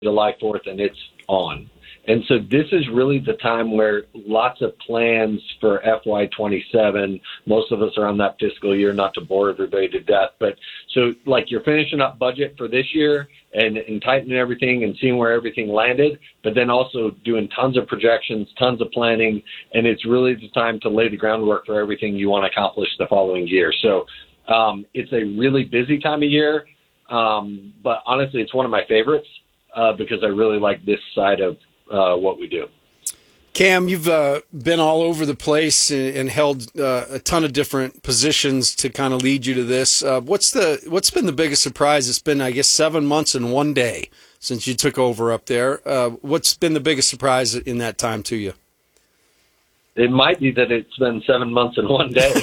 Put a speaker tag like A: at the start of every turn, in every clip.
A: July 4th, and it's on. And so this is really the time where lots of plans for FY27. Most of us are on that fiscal year, not to bore everybody to death. But so like you're finishing up budget for this year and tightening everything and seeing where everything landed, but then also doing tons of projections, tons of planning. And it's really the time to lay the groundwork for everything you want to accomplish the following year. So it's a really busy time of year. But honestly, it's one of my favorites because I really like this side of what we do.
B: Cam, you've been all over the place and held a ton of different positions to kind of lead you to this. What's been the biggest surprise? It's been, I guess, 7 months and 1 day since you took over up there. What's been the biggest surprise in that time to you?
A: It might be that it's been 7 months and 1 day.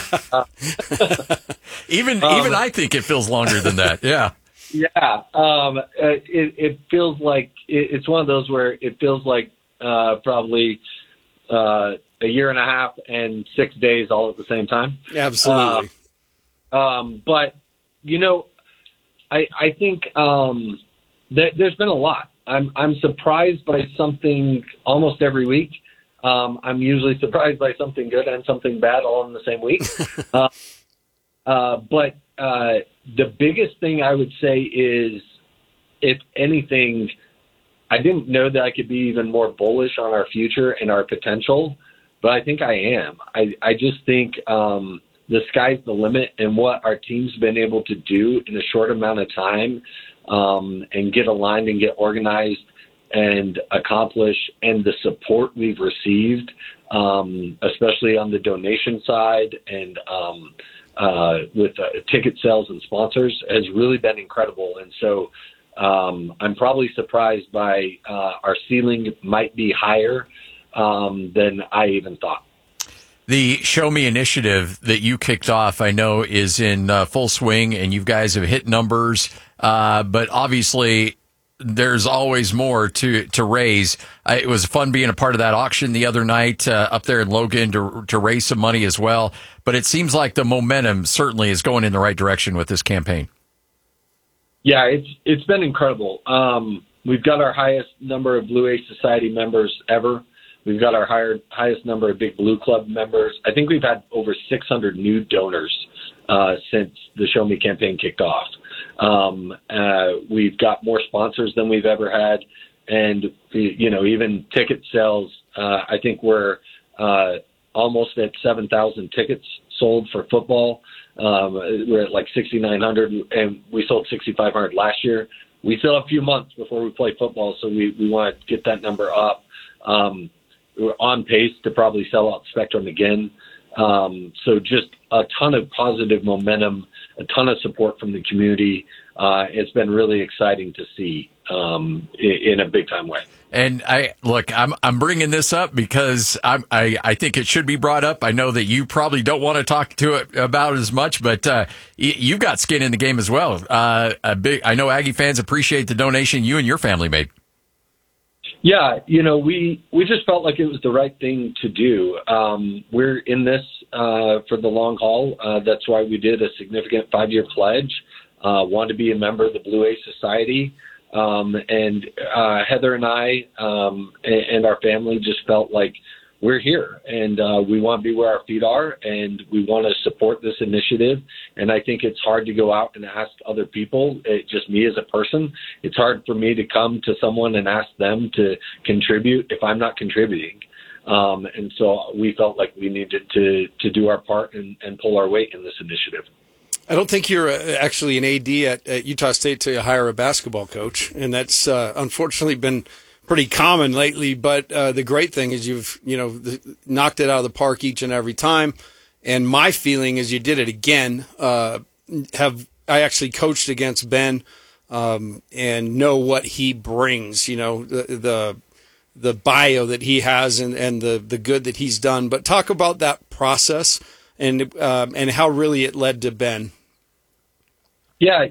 C: Even I think it feels longer than that. Yeah.
A: Yeah. It feels like it's one of those where it feels like probably a year and a half and 6 days all at the same time.
B: Absolutely.
A: But, I think there's been a lot. I'm surprised by something almost every week. I'm usually surprised by something good and something bad all in the same week. But the biggest thing I would say is, if anything, I didn't know that I could be even more bullish on our future and our potential, but I think I am. I just think the sky's the limit, and what our team's been able to do in a short amount of time and get aligned and get organized and accomplish, and the support we've received, especially on the donation side and with ticket sales and sponsors, has really been incredible. And so I'm probably surprised by our ceiling might be higher than I even thought.
C: The Show Me initiative that you kicked off, I know, is in full swing, and you guys have hit numbers, but obviously there's always more to raise. It was fun being a part of that auction the other night up there in Logan to raise some money as well. But it seems like the momentum certainly is going in the right direction with this campaign.
A: Yeah, it's been incredible. We've got our highest number of Blue Ace Society members ever. We've got our highest number of Big Blue Club members. I think we've had over 600 new donors since the Show Me campaign kicked off. We've got more sponsors than we've ever had. And, even ticket sales, I think we're almost at 7,000 tickets sold for football. We're at like 6,900, and we sold 6,500 last year. We still have a few months before we play football, so we want to get that number up. We're on pace to probably sell out Spectrum again. So just a ton of positive momentum, a ton of support from the community. It's been really exciting to see in a big time way.
C: And I'm bringing this up because I think it should be brought up. I know that you probably don't want to talk to it about as much, but you've got skin in the game as well. I know Aggie fans appreciate the donation you and your family made.
A: Yeah, we just felt like it was the right thing to do. We're in this for the long haul. That's why we did a significant 5-year pledge. Want to be a member of the Blue Ace Society. And Heather and I and our family just felt like we're here, and we want to be where our feet are, and we want to support this initiative. And I think it's hard to go out and ask other people, just me as a person. It's hard for me to come to someone and ask them to contribute if I'm not contributing. And so we felt like we needed to do our part and pull our weight in this initiative.
B: I don't think you're actually an AD at Utah State to hire a basketball coach, and that's unfortunately been pretty common lately. But the great thing is you've knocked it out of the park each and every time. And my feeling is you did it again. I actually coached against Ben and know what he brings. The bio that he has and the good that he's done. But talk about that process and how really it led to Ben.
A: Yeah,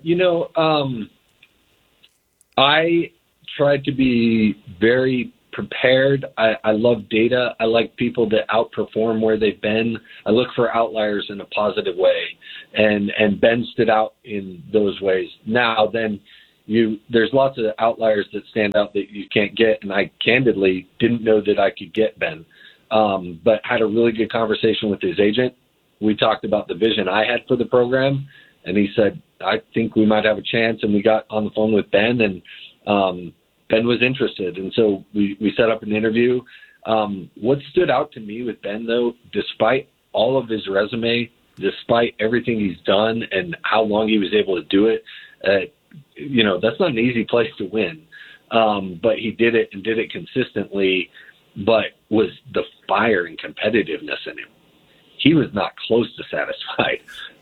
A: I tried to be very prepared. I love data. I like people that outperform where they've been. I look for outliers in a positive way, and Ben stood out in those ways. Now then, there's lots of outliers that stand out that you can't get, and I candidly didn't know that I could get Ben, but had a really good conversation with his agent. We talked about the vision I had for the program, and he said, I think we might have a chance, and we got on the phone with Ben, and Ben was interested, and so we set up an interview. What stood out to me with Ben, though, despite all of his resume, despite everything he's done and how long he was able to do it, that's not an easy place to win. But he did it and did it consistently, but was the fire and competitiveness in him. He was not close to satisfied.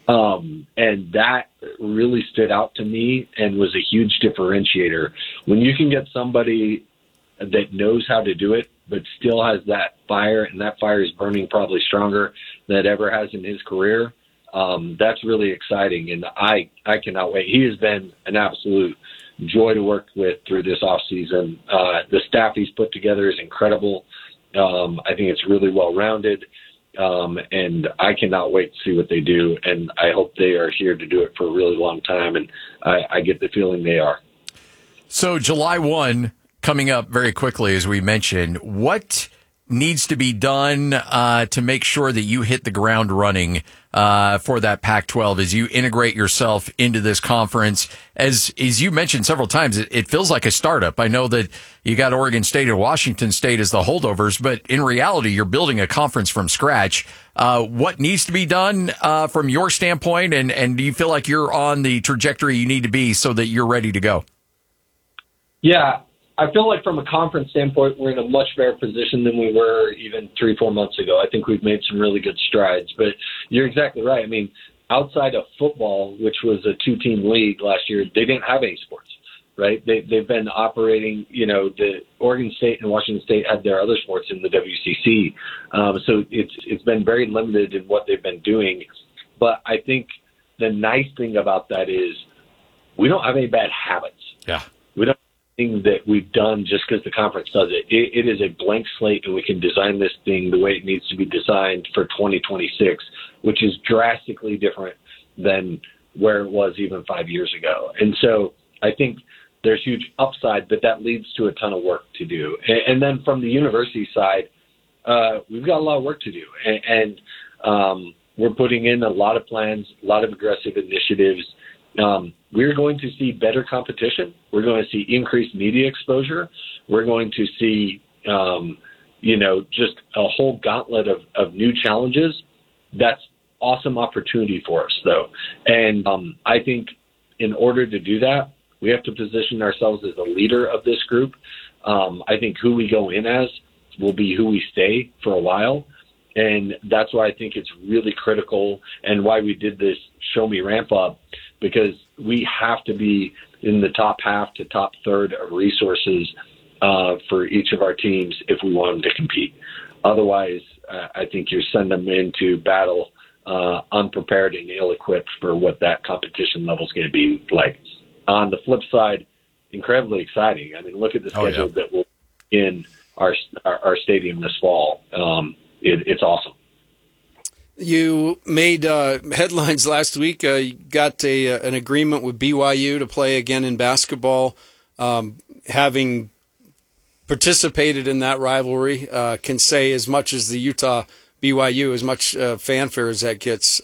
A: And that really stood out to me and was a huge differentiator. When you can get somebody that knows how to do it, but still has that fire, and that fire is burning probably stronger than it ever has in his career, that's really exciting. And I cannot wait. He has been an absolute joy to work with through this offseason. The staff he's put together is incredible. I think it's really well-rounded. And I cannot wait to see what they do, and I hope they are here to do it for a really long time, and I get the feeling they are.
C: So July 1 coming up very quickly, as we mentioned. What needs to be done to make sure that you hit the ground running for that Pac-12 as you integrate yourself into this conference? As you mentioned several times, it feels like a startup. I know that you got Oregon State and Washington State as the holdovers, but in reality, you're building a conference from scratch. What needs to be done from your standpoint, and do you feel like you're on the trajectory you need to be so that you're ready to go?
A: Yeah. I feel like from a conference standpoint, we're in a much better position than we were even 3-4 months ago. I think we've made some really good strides, but you're exactly right. I mean, outside of football, which was a 2-team league last year, they didn't have any sports, right? They've been operating, the Oregon State and Washington State had their other sports in the WCC. So it's been very limited in what they've been doing. But I think the nice thing about that is we don't have any bad habits.
C: Yeah.
A: We don't that we've done just because the conference does it. It is a blank slate, and we can design this thing the way it needs to be designed for 2026, which is drastically different than where it was even 5 years ago. And so I think there's huge upside, but that leads to a ton of work to do. And then from the university side, we've got a lot of work to do. And we're putting in a lot of plans, a lot of aggressive initiatives. We're going to see better competition. We're going to see increased media exposure. We're going to see, just a whole gauntlet of new challenges. That's awesome opportunity for us, though. And I think in order to do that, we have to position ourselves as a leader of this group. I think who we go in as will be who we stay for a while. And that's why I think it's really critical and why we did this Show Me Ramp Up, because we have to be in the top half to top third of resources for each of our teams if we want them to compete. Otherwise, I think you're sending them into battle unprepared and ill-equipped for what that competition level is going to be like. On the flip side, incredibly exciting. I mean, look at the schedule that will be in our stadium this fall. It's awesome.
B: You made headlines last week. You got an agreement with BYU to play again in basketball. Having participated in that rivalry, can say as much as the Utah BYU, as much fanfare as that gets,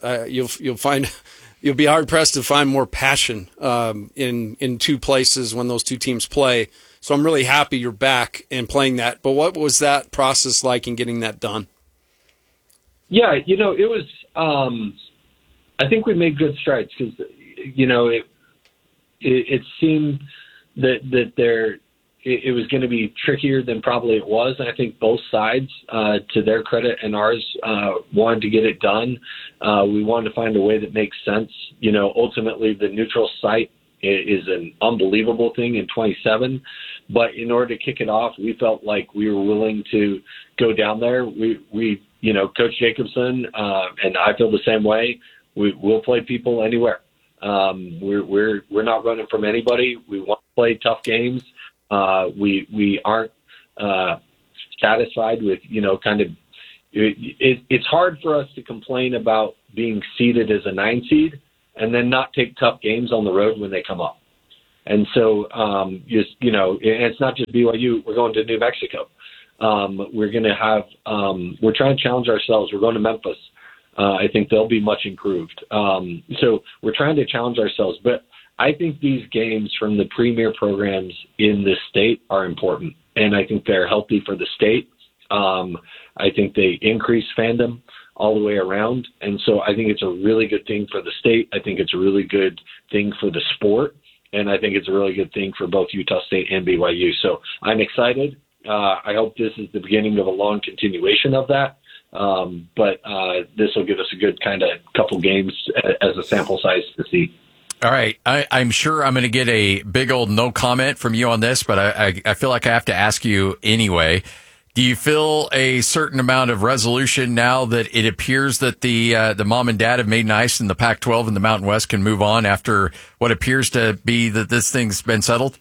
B: you'll be hard pressed to find more passion in two places when those two teams play. So I'm really happy you're back and playing that. But what was that process like in getting that done?
A: Yeah, it was, I think we made good strides because, it seemed that it was going to be trickier than probably it was. And I think both sides, to their credit and ours, wanted to get it done. We wanted to find a way that makes sense. Ultimately the neutral site is an unbelievable thing in 27, but in order to kick it off, we felt like we were willing to go down there. We Coach Jacobson, and I feel the same way. We'll play people anywhere. We're not running from anybody. We want to play tough games. We aren't satisfied with, it's hard for us to complain about being seeded as a 9 seed and then not take tough games on the road when they come up. And so, and it's not just BYU. We're going to New Mexico. We're going to have, we're trying to challenge ourselves. We're going to Memphis. I think they'll be much improved. So we're trying to challenge ourselves. But I think these games from the premier programs in this state are important. And I think they're healthy for the state. I think they increase fandom all the way around. And so I think it's a really good thing for the state. I think it's a really good thing for the sport. And I think it's a really good thing for both Utah State and BYU. So I'm excited. I hope this is the beginning of a long continuation of that. But this will give us a good kind of couple games as a sample size to see.
C: All right. I'm sure I'm going to get a big old no comment from you on this, but I feel like I have to ask you anyway. Do you feel a certain amount of resolution now that it appears that the mom and dad have made nice and the Pac-12 and the Mountain West can move on after what appears to be that this thing's been settled?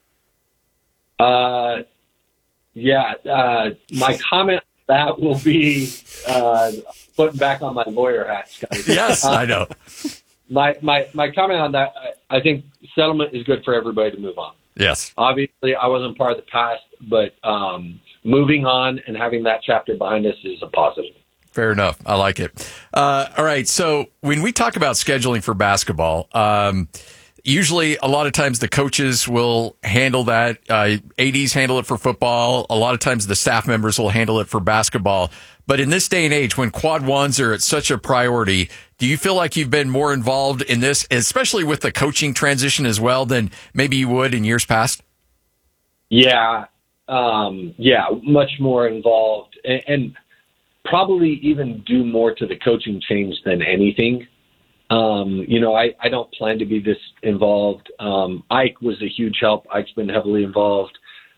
A: My comment on that will be putting back on my lawyer hat, Scott.
C: Yes, I know.
A: My comment on that, I think settlement is good for everybody to move on.
C: Yes.
A: Obviously, I wasn't part of the past, but moving on and having that chapter behind us is a positive.
C: Fair enough. I like it. All right. So when we talk about scheduling for basketball, usually a lot of times the coaches will handle that. ADs handle it for football. A lot of times the staff members will handle it for basketball. But in this day and age, when quad ones are at such a priority, do you feel like you've been more involved in this, especially with the coaching transition as well, than maybe you would in years past?
A: Yeah, much more involved, and probably even do more to the coaching change than anything. I don't plan to be this involved. Ike was a huge help. Ike's been heavily involved.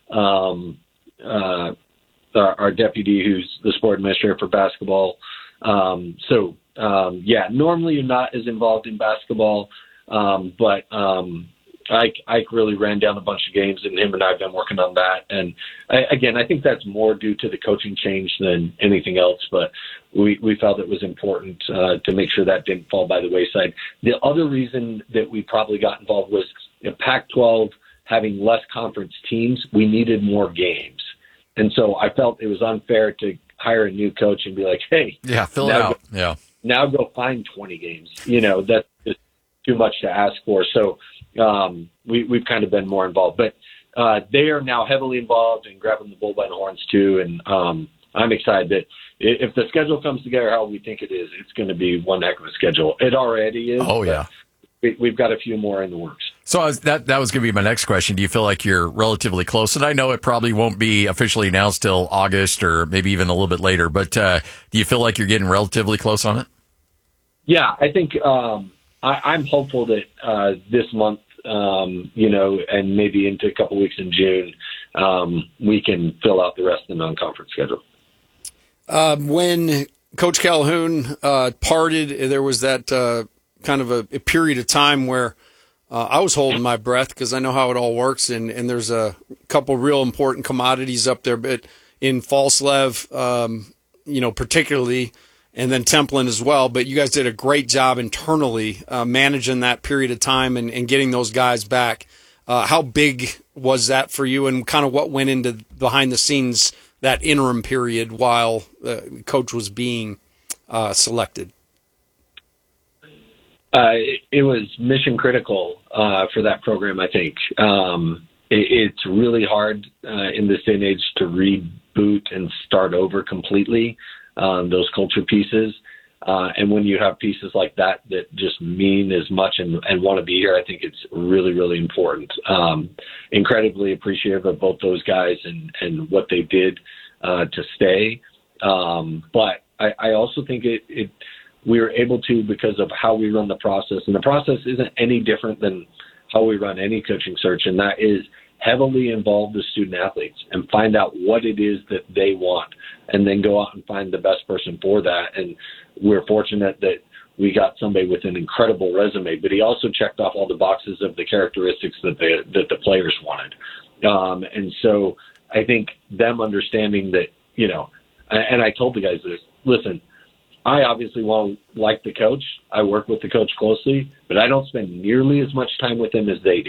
A: Our deputy, who's the sport administrator for basketball. Normally you're not as involved in basketball, but Ike really ran down a bunch of games, and him and I have been working on that. And I think that's more due to the coaching change than anything else, but we felt it was important to make sure that didn't fall by the wayside. The other reason that we probably got involved was Pac-12 having less conference teams, we needed more games. And so I felt it was unfair to hire a new coach and be like, hey,
C: fill it out.
A: Now go find 20 games. That's just too much to ask for. So we've kind of been more involved. But they are now heavily involved in grabbing the bull by the horns too. And I'm excited that if the schedule comes together how we think it is, it's going to be one heck of a schedule. It already is.
C: Oh, yeah.
A: We've got a few more in the works.
C: So that was going to be my next question. Do you feel like you're relatively close? And I know it probably won't be officially announced till August or maybe even a little bit later, but do you feel like you're getting relatively close on it?
A: Yeah, I think I'm hopeful that this month, and maybe into a couple weeks in June, we can fill out the rest of the non-conference schedule.
B: When Coach Calhoun parted, there was that kind of a period of time where I was holding my breath because I know how it all works, and there's a couple real important commodities up there, but in Falslev, particularly, and then Templin as well. But you guys did a great job internally managing that period of time and getting those guys back. How big was that for you, and kind of what went into behind the scenes that interim period while Coach was being selected?
A: It was mission critical for that program, I think. It's really hard in this day and age to reboot and start over completely, those culture pieces. And when you have pieces like that just mean as much and want to be here, I think it's really, really important. Incredibly appreciative of both those guys and what they did to stay. But I also think we were able to because of how we run the process. And the process isn't any different than how we run any coaching search, and that is heavily involve the student athletes and find out what it is that they want and then go out and find the best person for that. And we're fortunate that we got somebody with an incredible resume, but he also checked off all the boxes of the characteristics that the players wanted. And so I think them understanding that, and I told the guys this, listen, I obviously won't like the coach. I work with the coach closely, but I don't spend nearly as much time with him as they do.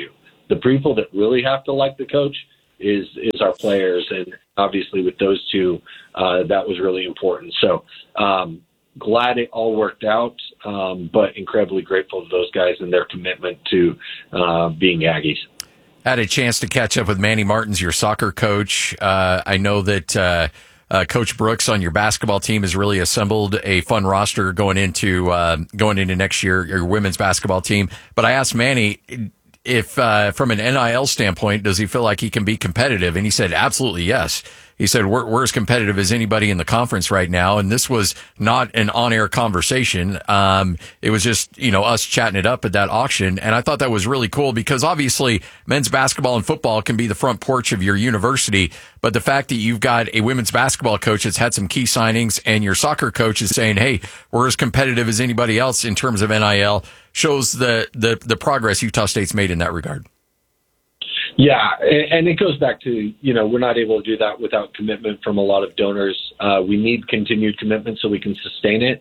A: The people that really have to like the coach is our players, and obviously with those two, that was really important. So glad it all worked out, but incredibly grateful to those guys and their commitment to being Aggies.
C: Had a chance to catch up with Manny Martins, your soccer coach. I know that Coach Brooks on your basketball team has really assembled a fun roster going into next year, your women's basketball team. But I asked Manny if from an NIL standpoint, does he feel like he can be competitive? And he said, absolutely yes. He said, we're as competitive as anybody in the conference right now. And this was not an on-air conversation. It was just, us chatting it up at that auction. And I thought that was really cool because obviously men's basketball and football can be the front porch of your university. But the fact that you've got a women's basketball coach that's had some key signings and your soccer coach is saying, hey, we're as competitive as anybody else in terms of NIL shows the progress Utah State's made in that regard.
A: Yeah, and it goes back to, we're not able to do that without commitment from a lot of donors. We need continued commitment so we can sustain it.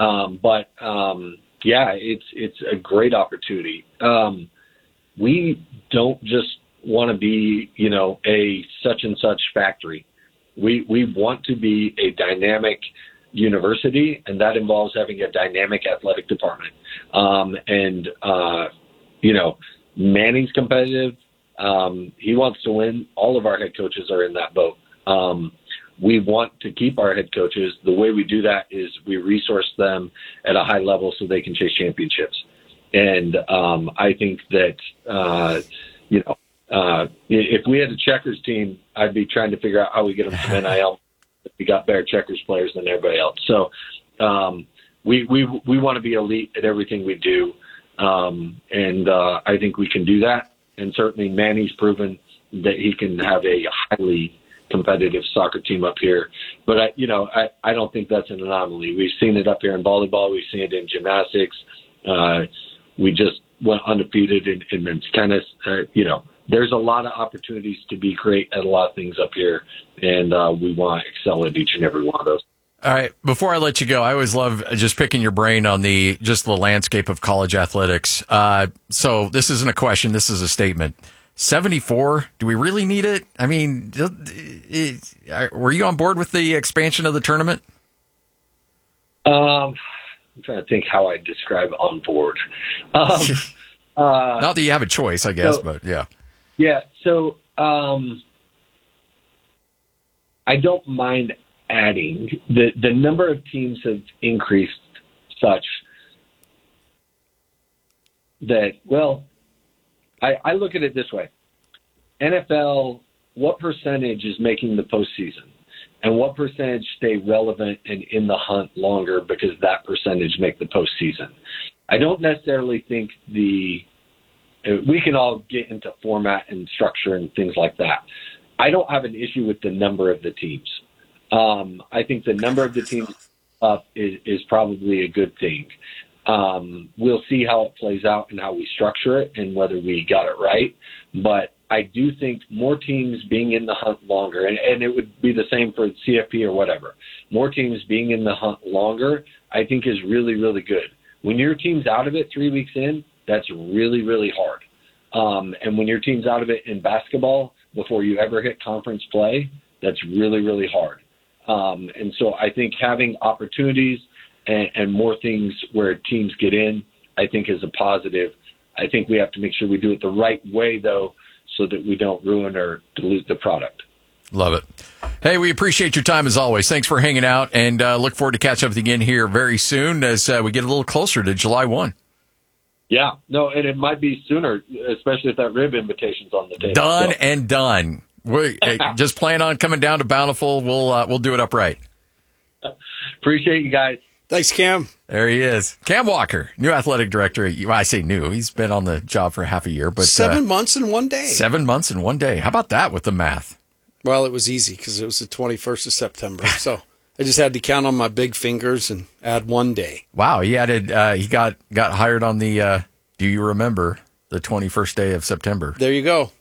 A: It's a great opportunity. We don't just want to be, a such and such factory. We want to be a dynamic university, and that involves having a dynamic athletic department. Manny's competitive. He wants to win. All of our head coaches are in that boat. We want to keep our head coaches. The way we do that is we resource them at a high level so they can chase championships. And I think that, if we had a checkers team, I'd be trying to figure out how we get them some NIL. We got better checkers players than everybody else. So we want to be elite at everything we do. I think we can do that. And certainly Manny's proven that he can have a highly competitive soccer team up here. But, I don't think that's an anomaly. We've seen it up here in volleyball. We've seen it in gymnastics. We just went undefeated in men's tennis. There's a lot of opportunities to be great at a lot of things up here, and we want to excel at each and every one of those.
C: All right. Before I let you go, I always love just picking your brain on the landscape of college athletics. So this isn't a question. This is a statement. 74. Do we really need it? I mean, were you on board with the expansion of the tournament?
A: I'm trying to think how I describe on board.
C: Not that you have a choice, I guess, but yeah.
A: Yeah. So I don't mind adding. The number of teams have increased such that, I look at it this way. NFL, what percentage is making the postseason? And what percentage stay relevant and in the hunt longer because that percentage make the postseason? I don't necessarily think we can all get into format and structure and things like that. I don't have an issue with the number of the teams. I think the number of the teams up is probably a good thing. We'll see how it plays out and how we structure it and whether we got it right. But I do think more teams being in the hunt longer, and it would be the same for CFP or whatever, more teams being in the hunt longer, I think is really, really good. When your team's out of it 3 weeks in, that's really, really hard. And when your team's out of it in basketball before you ever hit conference play, that's really, really hard. And so I think having opportunities and more things where teams get in, I think is a positive. I think we have to make sure we do it the right way, though, so that we don't ruin or dilute the product.
C: Love it. Hey, we appreciate your time as always. Thanks for hanging out, and look forward to catch up again here very soon as we get a little closer to July 1.
A: Yeah, no, and it might be sooner, especially if that rib invitation's on the table.
C: Done and done. We just plan on coming down to Bountiful. We'll do it upright.
A: Appreciate you guys.
B: Thanks, Cam.
C: There he is. Cam Walker, new athletic director. Well, I say new. He's been on the job for half a year. But
B: 7 months and 1 day.
C: 7 months and 1 day. How about that with the math?
B: Well, it was easy because it was the 21st of September. So I just had to count on my big fingers and add 1 day.
C: Wow. He added, he got hired on the, do you remember, the 21st day of September?
B: There you go.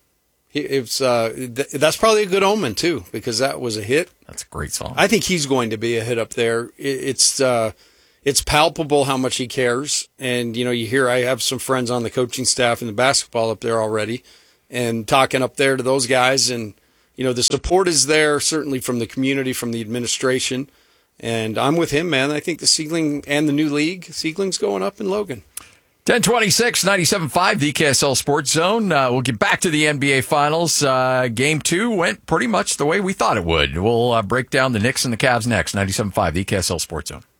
B: That's probably a good omen, too, because that was a hit.
C: That's a great song.
B: I think he's going to be a hit up there. It's palpable how much he cares. And, you hear I have some friends on the coaching staff and the basketball up there already. and talking up there to those guys. And, the support is there, certainly from the community, from the administration. And I'm with him, man. I think the Seigling and the new league, Seigling's going up in Logan.
C: 1026, 97.5, the KSL Sports Zone. We'll get back to the NBA Finals. Game 2 went pretty much the way we thought it would. We'll break down the Knicks and the Cavs next. 97.5, the KSL Sports Zone.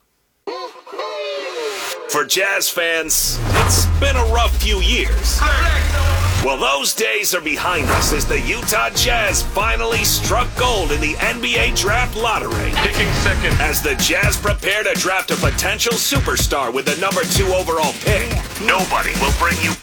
D: For Jazz fans, it's been a rough few years. Well, those days are behind us as the Utah Jazz finally struck gold in the NBA Draft Lottery.
E: Picking second.
D: As the Jazz prepare to draft a potential superstar with the number 2 overall pick, nobody will bring you